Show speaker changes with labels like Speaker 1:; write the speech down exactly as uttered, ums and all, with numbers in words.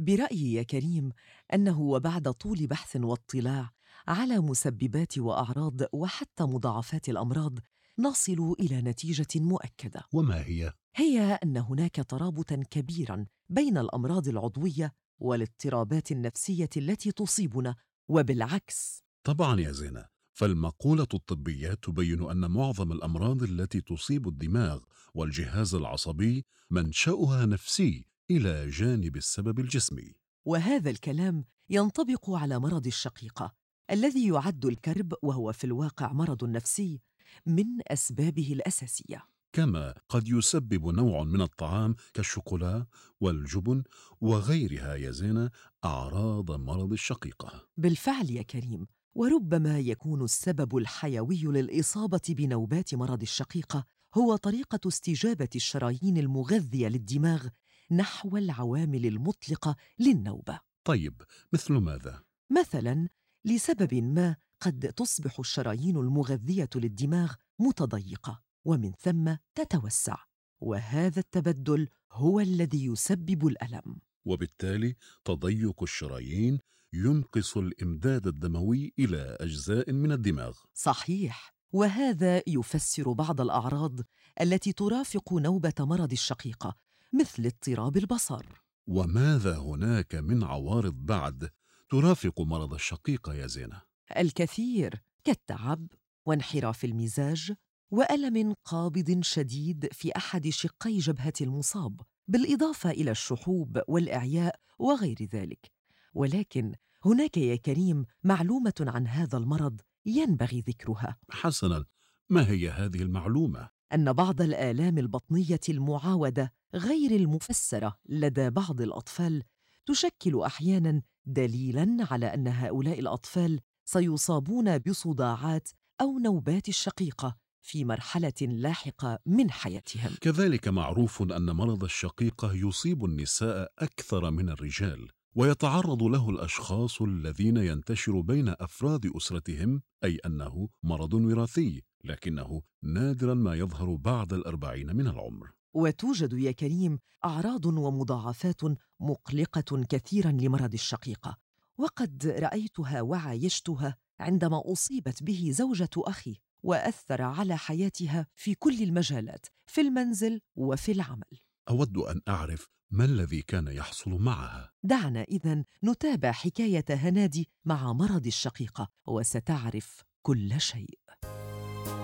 Speaker 1: برأيي يا كريم أنه وبعد طول بحث واطلاع على مسببات وأعراض وحتى مضاعفات الأمراض نصل إلى نتيجة مؤكدة،
Speaker 2: وما هي؟
Speaker 1: هي أن هناك ترابطاً كبيراً بين الأمراض العضوية والاضطرابات النفسية التي تصيبنا، وبالعكس.
Speaker 2: طبعا يا زينة، فالمقولة الطبية تبين أن معظم الأمراض التي تصيب الدماغ والجهاز العصبي منشأها نفسي إلى جانب السبب الجسمي.
Speaker 1: وهذا الكلام ينطبق على مرض الشقيقة الذي يعد الكرب، وهو في الواقع مرض نفسي، من أسبابه الأساسية.
Speaker 2: كما قد يسبب نوع من الطعام كالشوكولا والجبن وغيرها يا زينة أعراض مرض الشقيقة.
Speaker 1: بالفعل يا كريم، وربما يكون السبب الحيوي للإصابة بنوبات مرض الشقيقة هو طريقة استجابة الشرايين المغذية للدماغ نحو العوامل المطلقة للنوبة.
Speaker 2: طيب، مثل ماذا؟
Speaker 1: مثلاً، لسبب ما قد تصبح الشرايين المغذية للدماغ متضيقة، ومن ثم تتوسع، وهذا التبدل هو الذي يسبب الألم.
Speaker 2: وبالتالي تضيق الشرايين ينقص الإمداد الدموي إلى أجزاء من الدماغ.
Speaker 1: صحيح، وهذا يفسر بعض الأعراض التي ترافق نوبة مرض الشقيقة، مثل اضطراب البصر.
Speaker 2: وماذا هناك من عوارض بعد ترافق مرض الشقيقة يا زينة؟
Speaker 1: الكثير، كالتعب وانحراف المزاج وألم قابض شديد في أحد شقي جبهة المصاب، بالإضافة إلى الشحوب والإعياء وغير ذلك. ولكن هناك يا كريم معلومة عن هذا المرض ينبغي ذكرها.
Speaker 2: حسناً، ما هي هذه المعلومة؟
Speaker 1: أن بعض الآلام البطنية المعاودة غير المفسرة لدى بعض الأطفال تشكل أحياناً دليلاً على أن هؤلاء الأطفال سيصابون بصداعات أو نوبات الشقيقة في مرحلة لاحقة من حياتهم.
Speaker 2: كذلك معروف أن مرض الشقيقة يصيب النساء أكثر من الرجال، ويتعرض له الأشخاص الذين ينتشر بين أفراد أسرتهم، أي أنه مرض وراثي، لكنه نادراً ما يظهر بعد الأربعين من العمر.
Speaker 1: وتوجد يا كريم أعراض ومضاعفات مقلقة كثيراً لمرض الشقيقة، وقد رأيتها وعايشتها عندما أصيبت به زوجة أخي، وأثر على حياتها في كل المجالات، في المنزل وفي العمل.
Speaker 2: أود أن أعرف ما الذي كان يحصل معها.
Speaker 1: دعنا إذن نتابع حكاية هنادي مع مرض الشقيقة، وستعرف كل شيء.